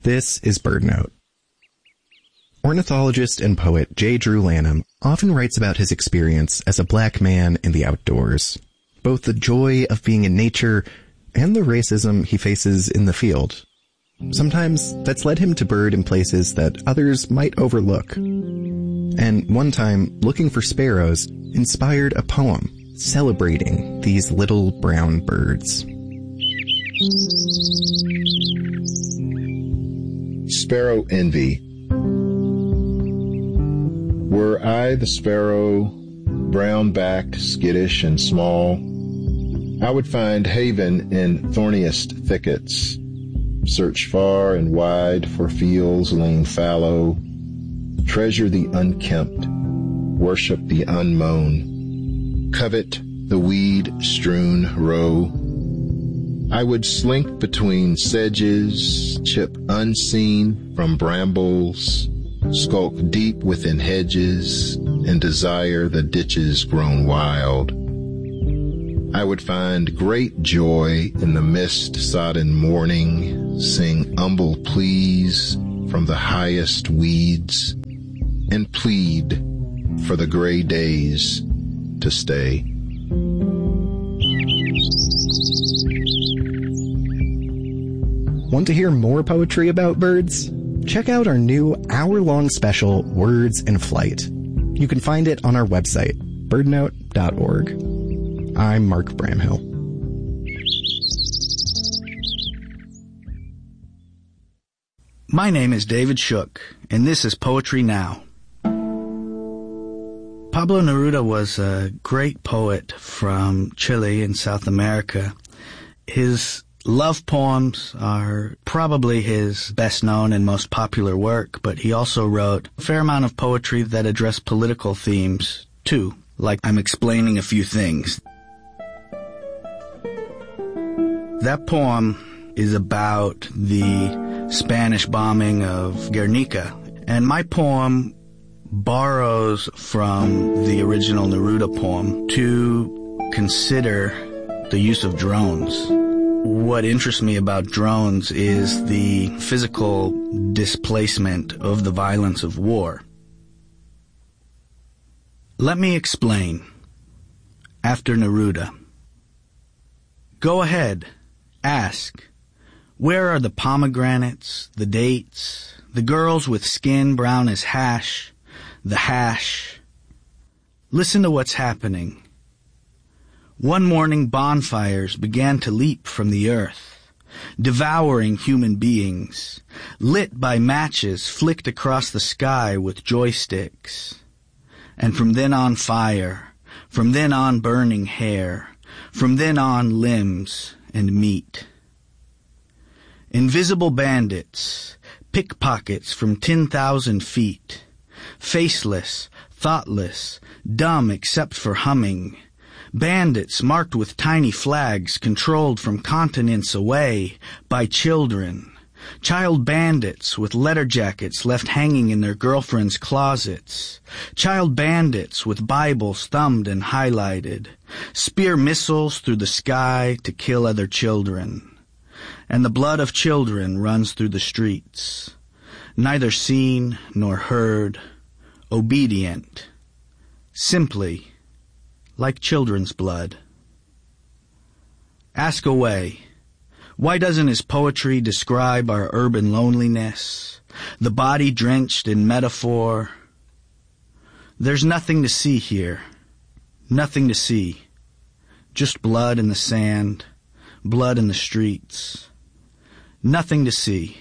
This is BirdNote. Ornithologist and poet J. Drew Lanham often writes about his experience as a black man in the outdoors, both the joy of being in nature and the racism he faces in the field. Sometimes that's led him to bird in places that others might overlook. And one time, looking for sparrows inspired a poem celebrating these little brown birds. Sparrow Envy. Were I the sparrow, brown-backed, skittish, and small, I would find haven in thorniest thickets, search far and wide for fields lain fallow, treasure the unkempt, worship the unmown, covet the weed-strewn row. I would slink between sedges, chip unseen from brambles, skulk deep within hedges, and desire the ditches grown wild. I would find great joy in the mist-sodden morning, sing humble pleas from the highest weeds, and plead for the gray days to stay. Want to hear more poetry about birds? Check out our new hour-long special, Words in Flight. You can find it on our website, birdnote.org. I'm Mark Bramhill. My name is David Shook, and this is Poetry Now. Pablo Neruda was a great poet from Chile in South America. His love poems are probably his best known and most popular work, but he also wrote a fair amount of poetry that addressed political themes, too, like I'm explaining a few things. That poem is about the Spanish bombing of Guernica, and my poem borrows from the original Neruda poem to consider the use of drones. What interests me about drones is the physical displacement of the violence of war. Let me explain. After Neruda. Go ahead. Ask, where are the pomegranates, the dates, the girls with skin brown as hash, the hash? Listen to what's happening. One morning bonfires began to leap from the earth, devouring human beings, lit by matches flicked across the sky with joysticks. And from then on fire, from then on burning hair, from then on limbs and meat. Invisible bandits, pickpockets from 10,000 feet, faceless, thoughtless, dumb except for humming, bandits marked with tiny flags controlled from continents away by children, child bandits with letter jackets left hanging in their girlfriends' closets, child bandits with Bibles thumbed and highlighted, spear missiles through the sky to kill other children. And the blood of children runs through the streets, neither seen nor heard, obedient, simply like children's blood. Ask away. Why doesn't his poetry describe our urban loneliness, the body drenched in metaphor? There's nothing to see here. Nothing to see. Just blood in the sand, blood in the streets. Nothing to see.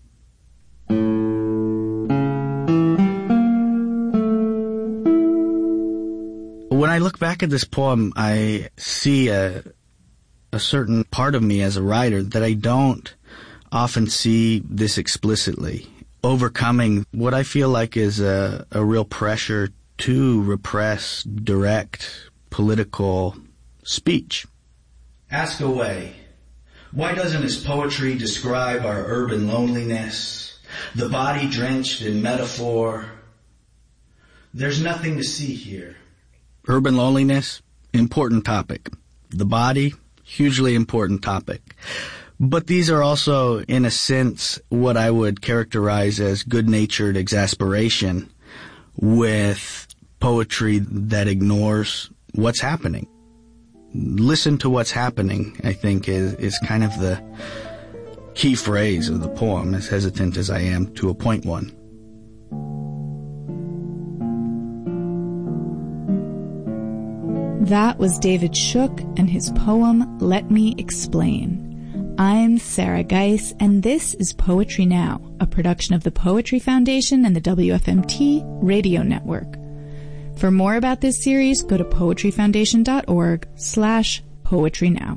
When I look back at this poem, I see a certain part of me as a writer that I don't often see this explicitly, overcoming what I feel like is a real pressure to repress direct political speech. Ask away. Why doesn't his poetry describe our urban loneliness, the body drenched in metaphor? There's nothing to see here. Urban loneliness, important topic. The body, hugely important topic. But these are also, in a sense, what I would characterize as good-natured exasperation with poetry that ignores what's happening. Listen to what's happening, I think, is kind of the key phrase of the poem, as hesitant as I am to appoint one. That was David Shook and his poem, Let Me Explain. I'm Sarah Geis, and this is Poetry Now, a production of the Poetry Foundation and the WFMT Radio Network. For more about this series, go to poetryfoundation.org/poetrynow.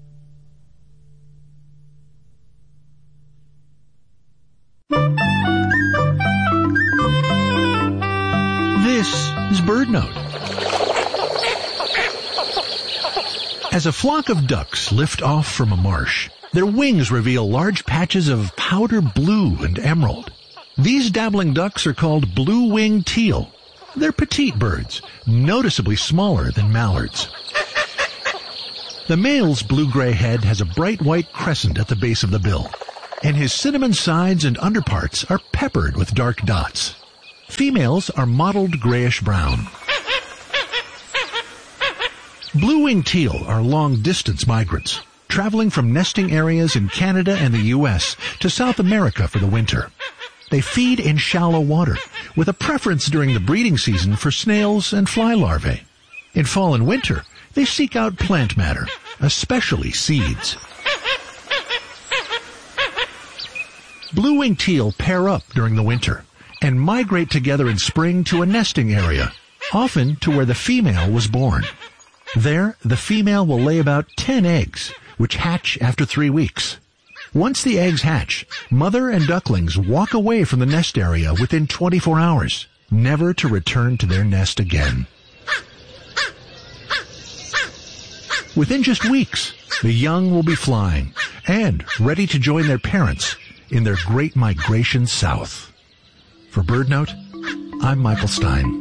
This is BirdNote. As a flock of ducks lift off from a marsh, their wings reveal large patches of powder blue and emerald. These dabbling ducks are called blue-winged teal. They're petite birds, noticeably smaller than mallards. The male's blue-gray head has a bright white crescent at the base of the bill, and his cinnamon sides and underparts are peppered with dark dots. Females are mottled grayish-brown. Blue-winged teal are long-distance migrants, traveling from nesting areas in Canada and the U.S. to South America for the winter. They feed in shallow water, with a preference during the breeding season for snails and fly larvae. In fall and winter, they seek out plant matter, especially seeds. Blue-winged teal pair up during the winter and migrate together in spring to a nesting area, often to where the female was born. There, the female will lay about 10 eggs, which hatch after 3 weeks. Once the eggs hatch, mother and ducklings walk away from the nest area within 24 hours, never to return to their nest again. Within just weeks, the young will be flying and ready to join their parents in their great migration south. For BirdNote, I'm Michael Stein.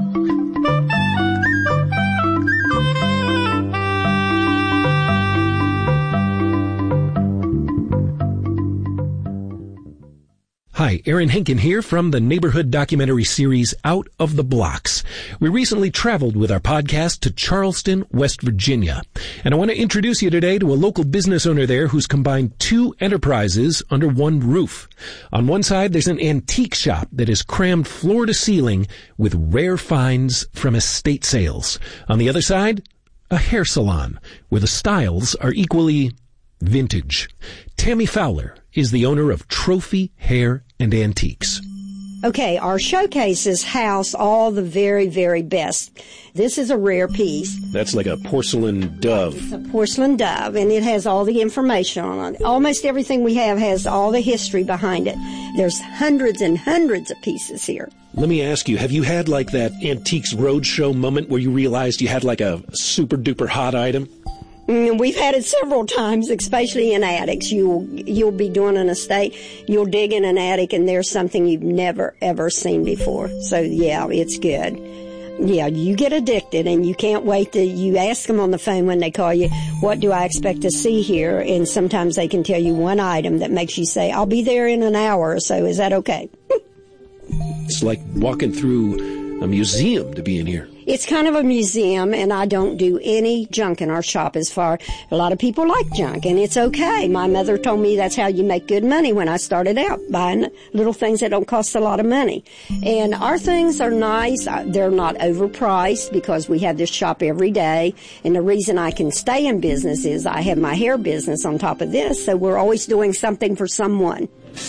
Hi, Aaron Henkin here from the neighborhood documentary series Out of the Blocks. We recently traveled with our podcast to Charleston, West Virginia. And I want to introduce you today to a local business owner there who's combined 2 enterprises under one roof. On one side, there's an antique shop that is crammed floor to ceiling with rare finds from estate sales. On the other side, a hair salon where the styles are equally vintage. Tammy Fowler is the owner of Trophy Hair and Antiques. Okay, our showcases house all the very, very best. This is a rare piece. That's like a porcelain dove. It's a porcelain dove, and it has all the information on it. Almost everything we have has all the history behind it. There's hundreds and hundreds of pieces here. Let me ask you, have you had like that Antiques Roadshow moment where you realized you had like a super duper hot item? We've had it several times, especially in attics. You'll be doing an estate, you'll dig in an attic, and there's something you've never, ever seen before. So, yeah, it's good. Yeah, you get addicted, and you can't wait you ask them on the phone when they call you, what do I expect to see here? And sometimes they can tell you one item that makes you say, I'll be there in an hour or so. Is that okay? It's like walking through a museum to be in here. It's kind of a museum, and I don't do any junk in our shop a lot of people like junk, and it's okay. My mother told me that's how you make good money when I started out, buying little things that don't cost a lot of money. And our things are nice. They're not overpriced because we have this shop every day, and the reason I can stay in business is I have my hair business on top of this, so we're always doing something for someone.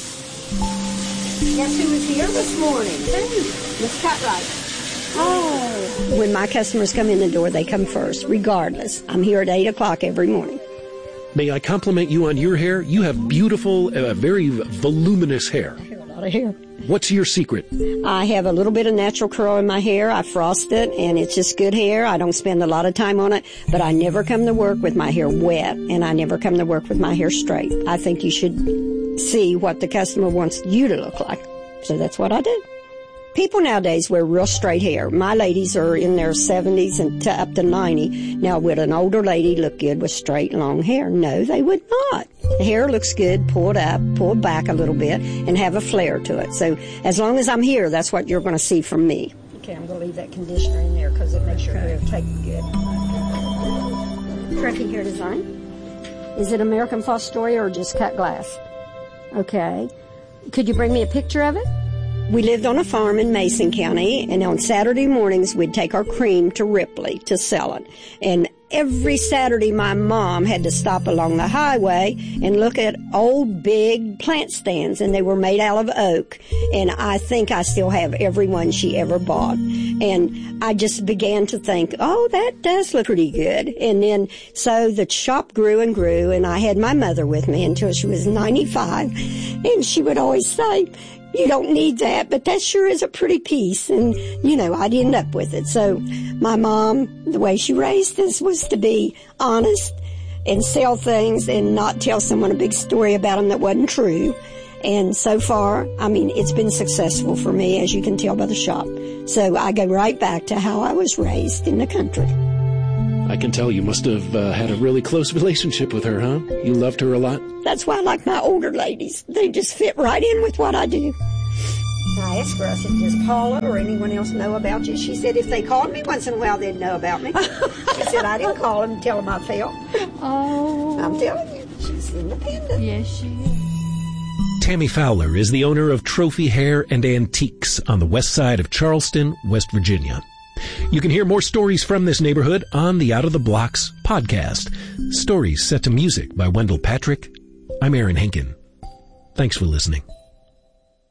Guess who was here this morning? Miss Cutright. Oh. When my customers come in the door, they come first, regardless. I'm here at 8 o'clock every morning. May I compliment you on your hair? You have beautiful, very voluminous hair. I have a lot of hair. What's your secret? I have a little bit of natural curl in my hair. I frost it, and it's just good hair. I don't spend a lot of time on it, but I never come to work with my hair wet, and I never come to work with my hair straight. I think you should see what the customer wants you to look like. So that's what I do. People nowadays wear real straight hair. My ladies are in their 70s and up to 90. Now, would an older lady look good with straight, long hair? No, they would not. The hair looks good, pulled up, pulled back a little bit, and have a flare to it. So as long as I'm here, that's what you're going to see from me. Okay, I'm going to leave that conditioner in there because it makes your hair take good. Treffy hair design. Is it American Fostoria or just cut glass? Okay. Could you bring me a picture of it? We lived on a farm in Mason County, and on Saturday mornings we'd take our cream to Ripley to sell it. And every Saturday my mom had to stop along the highway and look at old big plant stands, and they were made out of oak. And I think I still have every one she ever bought. And I just began to think, oh, that does look pretty good. And then so the shop grew and grew, and I had my mother with me until she was 95. And she would always say, you don't need that, but that sure is a pretty piece. And, you know, I'd end up with it. So my mom, the way she raised us was to be honest and sell things and not tell someone a big story about them that wasn't true. And so far, I mean, it's been successful for me, as you can tell by the shop. So I go right back to how I was raised in the country. I can tell you must have had a really close relationship with her, huh? You loved her a lot? That's why I like my older ladies. They just fit right in with what I do. I asked her, I said, does Paula or anyone else know about you? She said if they called me once in a while, they'd know about me. She said I didn't call them and tell them I felt. Oh. I'm telling you, she's independent. Yes, she is. Tammy Fowler is the owner of Trophy Hair and Antiques on the west side of Charleston, West Virginia. You can hear more stories from this neighborhood on the Out of the Blocks podcast. Stories set to music by Wendell Patrick. I'm Aaron Henkin. Thanks for listening.